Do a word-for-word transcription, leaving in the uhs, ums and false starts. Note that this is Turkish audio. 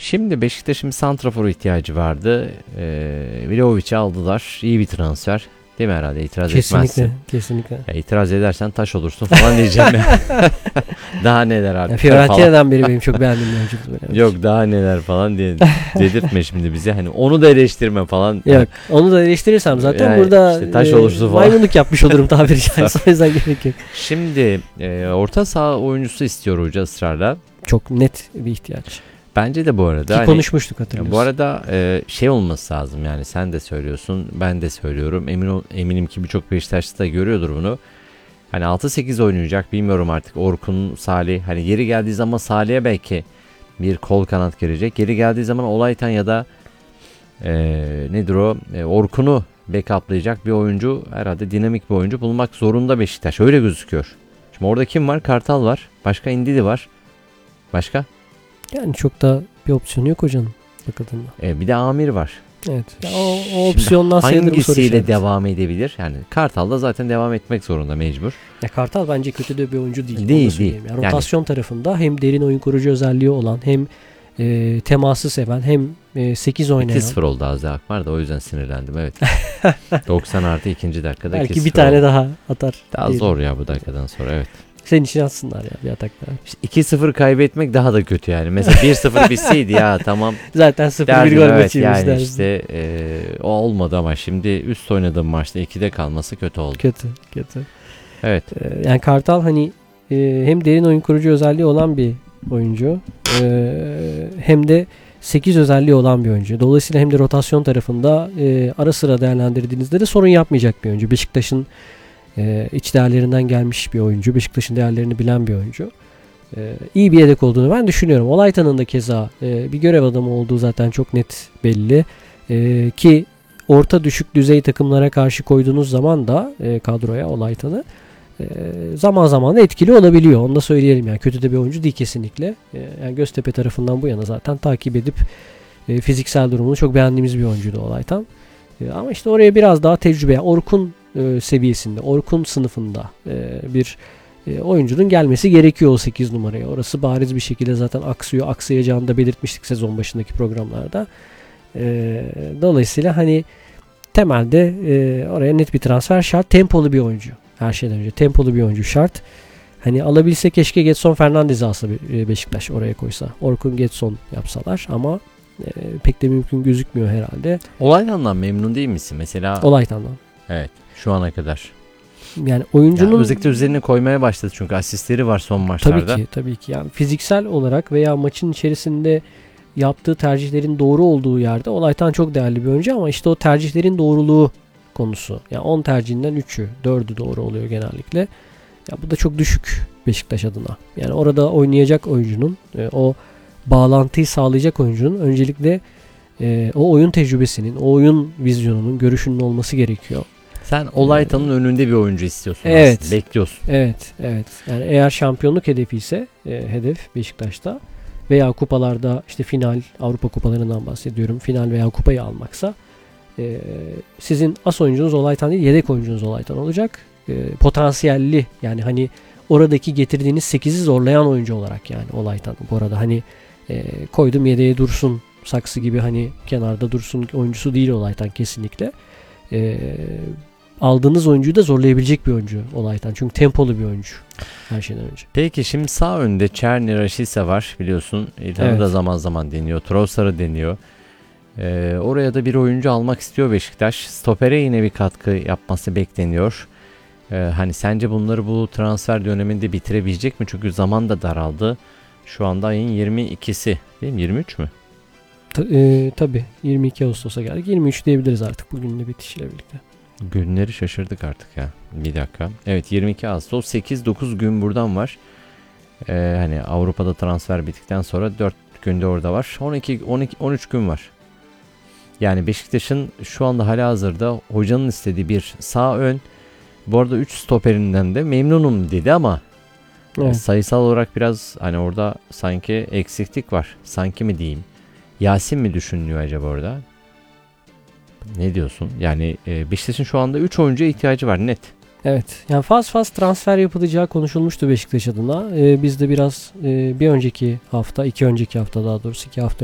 Şimdi Beşiktaş'ın bir santrafor ihtiyacı vardı. Ee, Vlahovic'i aldılar. İyi bir transfer. Değil mi herhalde? İtiraz kesinlikle, etmezsin. Kesinlikle. Ya itiraz edersen taş olursun falan diyeceğim ya. Daha neler artık ya falan. Fiorentina'dan beri benim çok beğendiğim bir oyuncu. Yok daha neler falan diye dedirtme şimdi bize. Hani onu da eleştirme falan. Yok onu da eleştirirsem zaten yani burada işte taş e, olursun falan. maymunluk yapmış olurum tabiri caizse. O yüzden gerek yok. Şimdi e, orta saha oyuncusu istiyor hoca ısrarla. Çok net bir ihtiyaç. Bence de bu arada. Ki hani, konuşmuştuk hatırlıyorsun. Bu arada e, şey olması lazım yani sen de söylüyorsun ben de söylüyorum. Emin eminim ki birçok Beşiktaşlı da görüyordur bunu. Hani altı sekiz oynayacak bilmiyorum artık Orkun, Salih. Hani yeri geldiği zaman Salih'e belki bir kol kanat girecek. Geri geldiği zaman Olaytan ya da e, nedir o e, Orkun'u backuplayacak bir oyuncu herhalde dinamik bir oyuncu bulmak zorunda Beşiktaş. Öyle gözüküyor. Şimdi orada kim var? Kartal var. Başka Indidi var. Başka? Yani çok da bir opsiyonu yok hocanın bakıldığında. E, bir de Amir var. Evet. Ya o, o opsiyondan sayılır bu soru işareti. Hangisiyle devam edebilir? Yani Kartal da zaten devam etmek zorunda mecbur. Ya Kartal bence kötü de bir oyuncu değil. Değil değil. Yani rotasyon yani, tarafında hem derin oyun kurucu özelliği olan hem e, teması seven hem e, sekiz oynayan. iki sıfır oldu az daha var da o yüzden sinirlendim evet. doksan artı ikinci dakikada belki bir tane oldu. Daha atar. Daha diyelim. Zor ya bu dakikadan sonra evet. Senin için atsınlar ya bir atakta. İşte iki sıfır kaybetmek daha da kötü yani. Mesela bir sıfır bitseydi ya tamam. Zaten sıfır bir gol evet, maçıymış yani dersin. işte e, o olmadı ama şimdi üst oynadığım maçta ikide kalması kötü oldu. Kötü kötü. Evet. Ee, yani Kartal hani e, hem derin oyun kurucu özelliği olan bir oyuncu e, hem de sekiz özelliği olan bir oyuncu. Dolayısıyla hem de rotasyon tarafında e, ara sıra değerlendirdiğinizde de sorun yapmayacak bir oyuncu. Beşiktaş'ın e, iç değerlerinden gelmiş bir oyuncu. Beşiktaş'ın değerlerini bilen bir oyuncu. E, iyi bir yedek olduğunu ben düşünüyorum. Olaytan'ın da keza e, bir görev adamı olduğu zaten çok net belli. E, ki orta düşük düzey takımlara karşı koyduğunuz zaman da e, kadroya Olaytan'ı e, zaman zaman da etkili olabiliyor. Onu da söyleyelim yani. Kötü de bir oyuncu değil kesinlikle. E, yani Göztepe tarafından bu yana zaten takip edip e, fiziksel durumunu çok beğendiğimiz bir oyuncuydu Olaytan. E, ama işte oraya biraz daha tecrübe, yani Orkun e, seviyesinde, Orkun sınıfında e, bir e, oyuncunun gelmesi gerekiyor o sekiz numaraya. Orası bariz bir şekilde zaten aksıyor, aksayacağını da belirtmiştik sezon başındaki programlarda. E, dolayısıyla hani temelde e, oraya net bir transfer şart. Tempolu bir oyuncu. Her şeyden önce tempolu bir oyuncu şart. Hani alabilse keşke Getson Fernandez'i alsa Beşiktaş oraya koysa. Orkun Getson yapsalar ama e, pek de mümkün gözükmüyor herhalde. Olaytan'dan memnun değil misin mesela? Olaytan'dan. Evet. Şu ana kadar. Yani oyuncunun yani özellikle üzerine koymaya başladı çünkü asistleri var son maçlarda. Tabii ki, tabii ki. Yani fiziksel olarak veya maçın içerisinde yaptığı tercihlerin doğru olduğu yerde Olaytan çok değerli bir oyuncu ama işte o tercihlerin doğruluğu konusu. Yani on tercihinden üçü, dördü doğru oluyor genellikle. Ya bu da çok düşük Beşiktaş adına. Yani orada oynayacak oyuncunun, e, o bağlantıyı sağlayacak oyuncunun öncelikle e, o oyun tecrübesinin, o oyun vizyonunun, görüşünün olması gerekiyor. Sen Olaytan'ın ee, önünde bir oyuncu istiyorsun evet, aslında. Bekliyorsun. Evet, evet. Yani eğer şampiyonluk hedefi ise e, hedef Beşiktaş'ta veya kupalarda işte final, Avrupa kupalarından bahsediyorum. Final veya kupayı almaksa e, sizin as oyuncunuz Olaytan değil, yedek oyuncunuz Olaytan olacak. E, potansiyelli yani hani oradaki getirdiğiniz sekizi zorlayan oyuncu olarak yani Olaytan. Bu arada hani e, koydum yedeğe dursun saksı gibi hani kenarda dursun oyuncusu değil Olaytan kesinlikle. E, aldığınız oyuncuyu da zorlayabilecek bir oyuncu Olaytan. Çünkü tempolu bir oyuncu her şeyden önce. Peki şimdi sağ önde Çerni Raşitsa var biliyorsun. İlhan'ı evet. da zaman zaman deniyor. Trossard'ı deniyor. Ee, oraya da bir oyuncu almak istiyor Beşiktaş. Stopere yine bir katkı yapması bekleniyor. Ee, hani sence bunları bu transfer döneminde bitirebilecek mi? Çünkü zaman da daraldı. Şu anda ayın yirmi ikisi değil mi? yirmi üç mü? Ta, e, tabii yirmi iki Ağustos'a geldik. yirmi üç diyebiliriz artık bugünle bitişiyle birlikte. Günleri şaşırdık artık ya. Bir dakika. Evet yirmi iki Ağustos sekiz dokuz gün buradan var. Ee, hani Avrupa'da transfer bittikten sonra dört günde orada var. on iki on iki on üç gün var. Yani Beşiktaş'ın şu anda halihazırda hocanın istediği bir sağ ön. Bu arada üç stoperinden de memnunum dedi ama evet. sayısal olarak biraz hani orada sanki eksiklik var. Sanki mi diyeyim? Yasin mi düşünülüyor acaba orada? Ne diyorsun? Yani e, Beşiktaş'ın şu anda üç oyuncuya ihtiyacı var net. Evet. Yani faz faz transfer yapılacağı konuşulmuştu Beşiktaş adına. Ee, biz de biraz e, bir önceki hafta, iki önceki hafta daha doğrusu iki hafta